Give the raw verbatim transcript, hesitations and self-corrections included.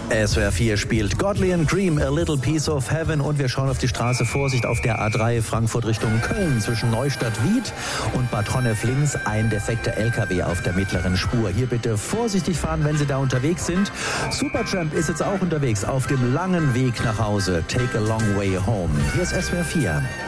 S W R vier spielt Godley and Cream, A Little Piece of Heaven, und wir schauen auf die Straße. Vorsicht auf der A drei Frankfurt Richtung Köln zwischen Neustadt-Wied und Bad Honnef-Linz. Ein defekter L K W auf der mittleren Spur. Hier bitte vorsichtig fahren, wenn Sie da unterwegs sind. Supertramp ist jetzt auch unterwegs auf dem langen Weg nach Hause. Take a long way home. Hier ist S W R vier.